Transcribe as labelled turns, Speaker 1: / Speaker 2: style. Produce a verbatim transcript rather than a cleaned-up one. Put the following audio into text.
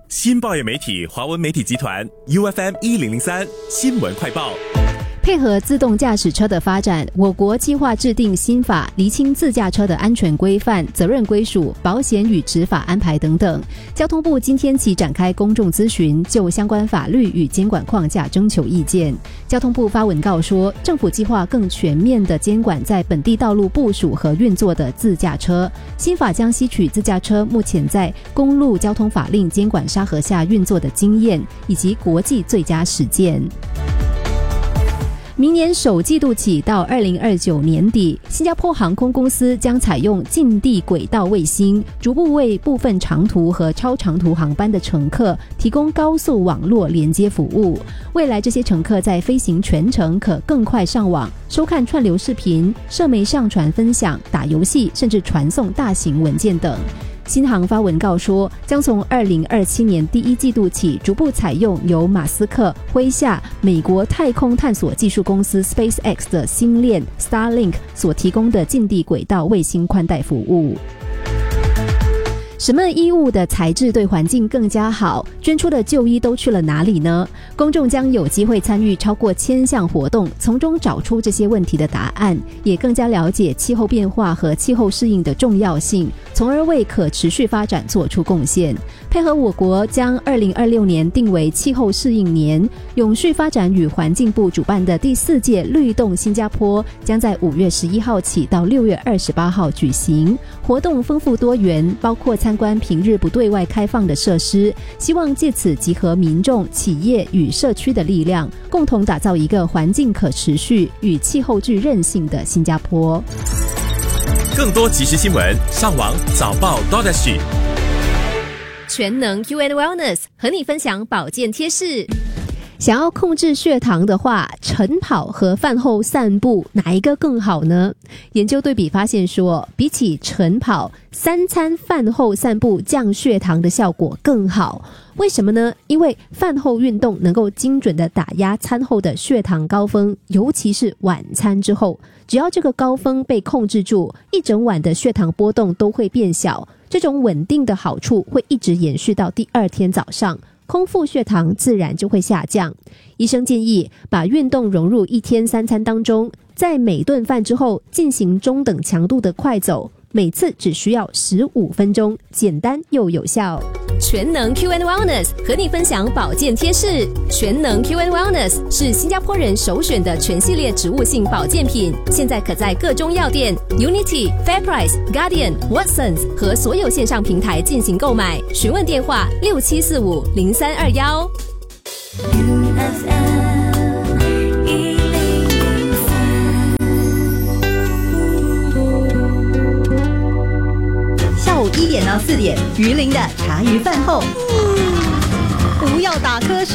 Speaker 1: 新报业媒体华文媒体集团 U F M 一零零三新闻快报。
Speaker 2: 配合自动驾驶车的发展，我国计划制定新法，厘清自驾车的安全规范、责任归属、保险与执法安排等等。交通部今天起展开公众咨询，就相关法律与监管框架征求意见。交通部发文告说，政府计划更全面地监管在本地道路部署和运作的自驾车。新法将吸取自驾车目前在公路交通法令监管沙盒下运作的经验，以及国际最佳实践。明年首季度起到二零二九年底，新加坡航空公司将采用近地轨道卫星，逐步为部分长途和超长途航班的乘客提供高速网络连接服务。未来这些乘客在飞行全程可更快上网，收看串流视频、社媒上传分享、打游戏，甚至传送大型文件等。新航发文告说，将从二零二七年第一季度起逐步采用由马斯克麾下美国太空探索技术公司 SpaceX 的星链 Starlink 所提供的近地轨道卫星宽带服务。什么衣物的材质对环境更加好？捐出的旧衣都去了哪里呢？公众将有机会参与超过千项活动，从中找出这些问题的答案，也更加了解气候变化和气候适应的重要性，从而为可持续发展做出贡献。配合我国将二零二六年定为气候适应年，永续发展与环境部主办的第四届律动新加坡将在五月十一号起到六月二十八号举行。活动丰富多元，包括参观平日不对外开放的设施，希望借此集合民众、企业与社区的力量，共同打造一个环境可持续与气候具韧性的新加坡。
Speaker 1: 更多即时新闻，上网早报 .sg。
Speaker 2: 全能 Q and Wellness 和你分享保健贴士。想要控制血糖的话，晨跑和饭后散步哪一个更好呢？研究对比发现说，比起晨跑，三餐饭后散步降血糖的效果更好。为什么呢？因为饭后运动能够精准地打压餐后的血糖高峰，尤其是晚餐之后，只要这个高峰被控制住，一整晚的血糖波动都会变小。这种稳定的好处会一直延续到第二天早上，空腹血糖自然就会下降。医生建议把运动融入一天三餐当中，在每顿饭之后进行中等强度的快走，每次只需要十五分钟，简单又有效。全能 Q and Wellness 和你分享保健贴士。全能 Q and Wellness 是新加坡人首选的全系列植物性保健品，现在可在各中药店、Unity、Fairprice、Guardian、Watsons 和所有线上平台进行购买。询问电话六七四五零三二一。
Speaker 3: 下午一点到四点，鱼鳞的茶余饭后，不要打瞌睡。